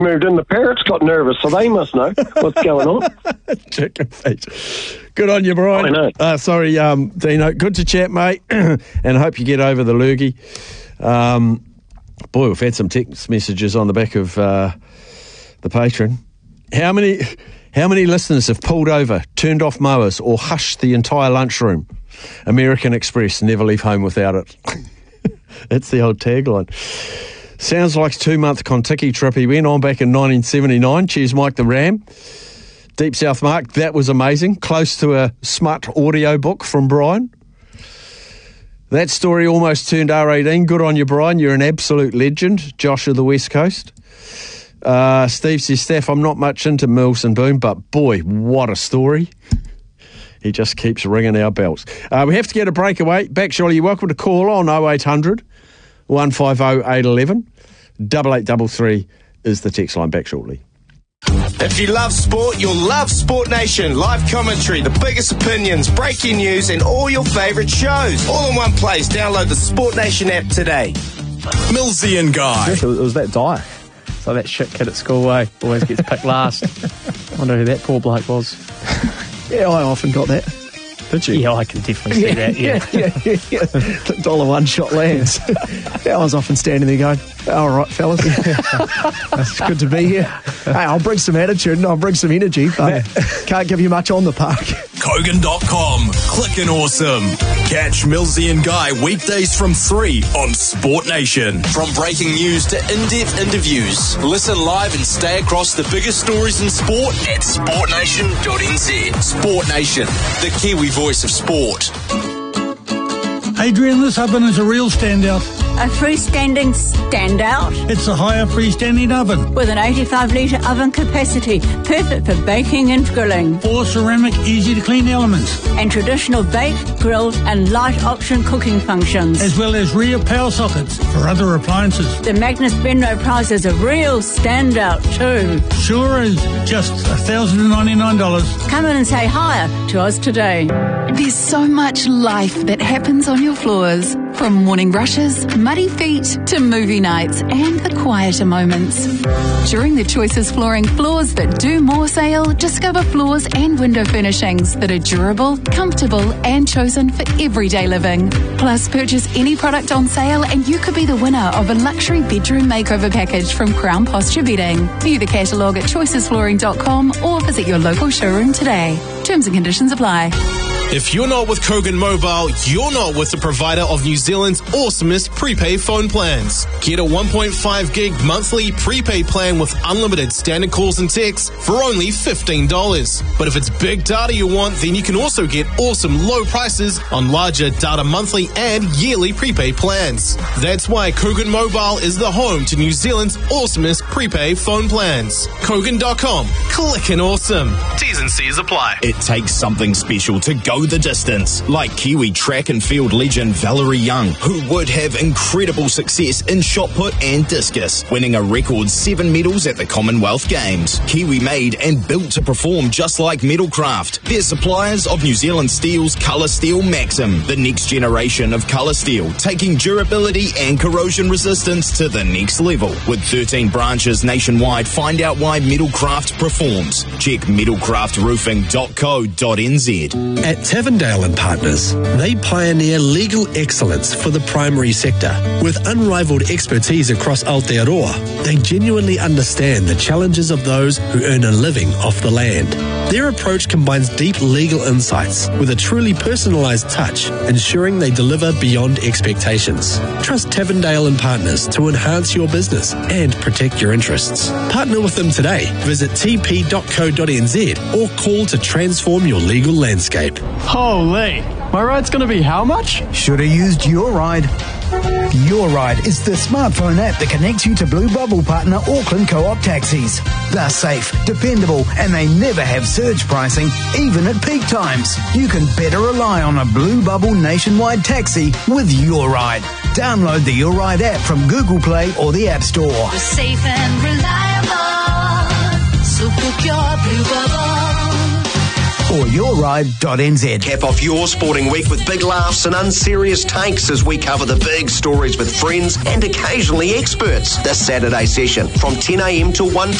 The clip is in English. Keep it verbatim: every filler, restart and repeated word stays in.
moved in, the parents got nervous, so they must know what's going on. Chicken feet. Good on you, Brian. I know. Uh, sorry, um, Dino. Good to chat, mate, and I hope you get over the lurgy. Um, boy, we've had some text messages on the back of uh, the Patreon. How many, how many listeners have pulled over, turned off mowers, or hushed the entire lunchroom? American Express, never leave home without it. That's the old tagline. Sounds like a two-month Contiki trip he went on back in nineteen seventy-nine. Cheers, Mike the Ram. Deep South Mark, that was amazing. Close to a smut audio book from Brian. That story almost turned R eighteen. Good on you, Brian. You're an absolute legend. Josh of the West Coast. Uh, Steve says, Steph, I'm not much into Mills and Boom, but boy, what a story. He just keeps ringing our bells. Uh, we have to get a breakaway. Back, Shirley, you're welcome to call on oh eight hundred, one five oh, eight one one. Double eight double three is the text line. Back shortly. If you love sport, you'll love Sport Nation. Live commentary, the biggest opinions, breaking news, and all your favourite shows. All in one place. Download the Sport Nation app today. Millsy and Guy. It was, it was that Dyer. So that shit kid at school, eh? Always gets picked last. I wonder who that poor bloke was. Yeah, I often got that. Did you? Yeah, I can definitely see yeah, that, yeah. yeah, yeah, yeah, yeah. Dollar one shot lands. Yeah, I was often standing there going, all right, fellas. It's good to be here. Hey, I'll bring some attitude and I'll bring some energy, but can't give you much on the park. Kogan dot com. Clickin' awesome. Catch Millsy and Guy weekdays from three on Sport Nation. From breaking news to in-depth interviews. Listen live and stay across the biggest stories in sport at sport nation dot n z. Sport Nation, the Kiwi voice of sport. Adrian, this oven is a real standout. A freestanding standout? It's a higher freestanding oven. With an eighty-five litre oven capacity, perfect for baking and grilling. Four ceramic, easy-to-clean elements. And traditional bake, grill and light option cooking functions. As well as rear power sockets for other appliances. The Magnus Benno prize is a real standout too. Sure is just one thousand ninety-nine dollars. Come in and say hi to us today. There's so much life that happens on your floors. From morning rushes, muddy feet, to movie nights and the quieter moments. During the Choices Flooring Floors That Do More sale, discover floors and window furnishings that are durable, comfortable and chosen for everyday living. Plus, purchase any product on sale and you could be the winner of a luxury bedroom makeover package from Crown Posture Bedding. View the catalogue at choices flooring dot com or visit your local showroom today. Terms and conditions apply. If you're not with Kogan Mobile, you're not with the provider of New Zealand's awesomest prepaid phone plans. Get a one point five gig monthly prepaid plan with unlimited standard calls and texts for only fifteen dollars. But if it's big data you want, then you can also get awesome low prices on larger data monthly and yearly prepaid plans. That's why Kogan Mobile is the home to New Zealand's awesomest prepaid phone plans. Kogan dot com. Clickin' awesome. T's and C's apply. It takes something special to go the distance, like Kiwi track and field legend Valerie Young, who would have incredible success in shot put and discus, winning a record seven medals at the Commonwealth Games. Kiwi made and built to perform just like Metalcraft. They're suppliers of New Zealand Steel's Colour Steel Maxim, the next generation of colour steel, taking durability and corrosion resistance to the next level. With thirteen branches nationwide, find out why Metalcraft performs. Check metalcraft roofing dot co dot n z. At Tavendale and Partners, they pioneer legal excellence for the primary sector. With unrivaled expertise across Aotearoa, they genuinely understand the challenges of those who earn a living off the land. Their approach combines deep legal insights with a truly personalised touch, ensuring they deliver beyond expectations. Trust Tavendale and Partners to enhance your business and protect your interests. Partner with them today. Visit t p dot co dot n z or call to transform your legal landscape. Holy, my ride's going to be how much? Should have used Your Ride. Your Ride is the smartphone app that connects you to Blue Bubble partner Auckland Co-op taxis. They're safe, dependable, and they never have surge pricing, even at peak times. You can better rely on a Blue Bubble nationwide taxi with Your Ride. Download the Your Ride app from Google Play or the App Store. We're safe and reliable, so book your Blue Bubble. or your ride dot n z. Cap off your sporting week with big laughs and unserious takes as we cover the big stories with friends and occasionally experts. This Saturday session from ten a m to one p m